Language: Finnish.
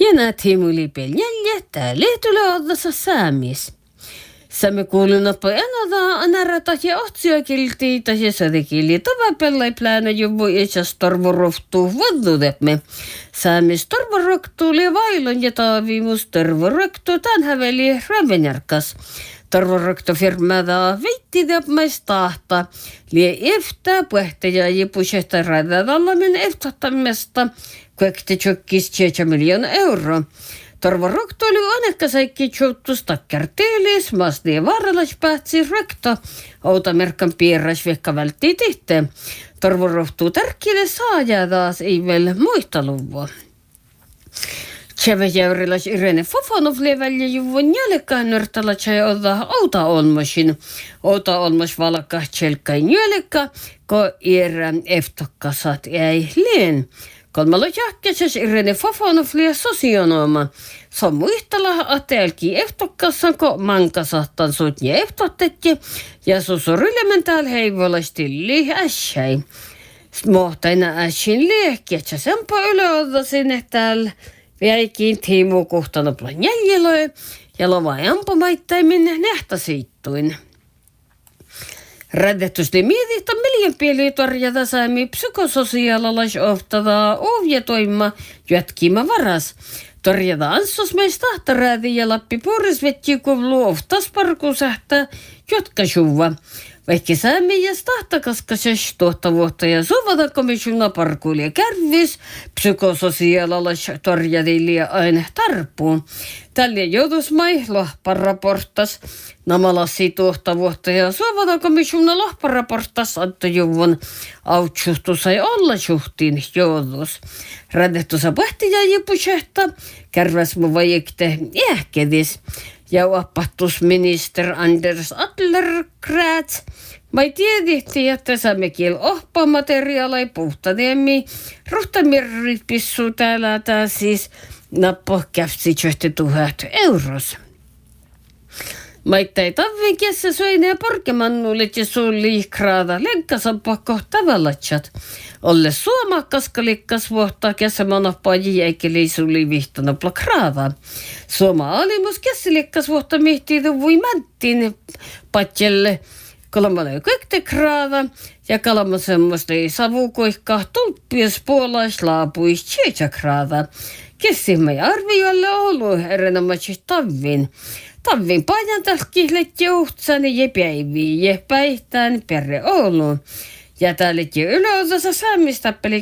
Näet himuli peljälje, täällä tulee oddassa säämis. Saamme kuulunappa enää anarata ja otsioikilti ja sadekili tavapellai plääna juvu itsas torvoroftuu vodudemme. Säämis torvoroktuuli vailon ja taavimus torvoroktu tämän häveli ravenjarkas. Torvoroktu-firmada veitti täpmäistahta. Lie eftää puhetaja ja pusehta raidadallamen eftattamesta. Kuekti tjokkis 7 miljoonaa euroa. Torvoroktu oli onekkasaikki tjouttus takkarteelis, masdie vaaralas päätsi rekta. Outamerkan piirras vekka vältti tihte. Torvoroktu tärkille saajaa taas ei vielä muista luvua. Tseväjäyrilas Irene Fofonov levällä juvun jälkeen nörtällä tjai olla outa olmosin. Outa olmos valka tjelkkain jälkeen, kun erään eftokkasat jäi leen. Kolmalla jahkesessa Irene Fofonov lie sosionooma. Se on muistella, että elki eftokkasan, kun mankasahtan sut ja eftotetki, ja susurillemen täällä heivolasti li ässäi. Mohtaina ässin liekki, että senpä ylöodda sinne täällä. Väikin tiimu kuhtanoplan jäljelöi ja lova ampumaittaimin nähtäsiittuin. Rädettysti mietitä miljoonpieli torjata saami psykososiaalalais ohtavaa ohjatoima jätkima varas. Torjata anssos meistä tahtaräädi ja lappi puorisvetji kuvlu oftasparkusähtä jotka suva. Vaikka säämi ja stahtakaskasessa tuottavuutta ja suvatakomissuna parkuilija kärvis, psykososiaalalais torjadilija aina tarpuun. Tällä joutusmai lohparaportas. Namalassi tuottavuutta ja suvatakomissuna lohparaportas antoi juvun autsuhtu sai olla suhtiin joutus. Rädettusa pähtiä jupusehta, kärväs mu vajekte ähkedis. Ja opastusminister Anders Adlercreutz. Mai tiedettiin, että saamme kiel ohpamateriaalai puhtaniemi. Ruhtamirripissu täällä taas siis nappo käfsi 10 000 euros. Maittai tavvin kessä söine ja porkemannulit ja suun liikraada lenkkasampa kohtavallatsat. Olle suomakkaskalikkas vuotta kessä monopaji eikä liisuli vihtana plakraava. Suoma alimus käsilikkas vuotta mihtiitu vui mänttiin patjelle. Kolmalle köktekraava ja kalama semmoista ei savukoikkaa tulppies puolais laapuis tseitsakraava. Kessimme arvioille ollut erinomaisesti tavvin. Tavvin pajan talkihlet juhtsani ja päiviin ja päihtään perre Ouluun. Ja täällä ylöosassa saamistappeli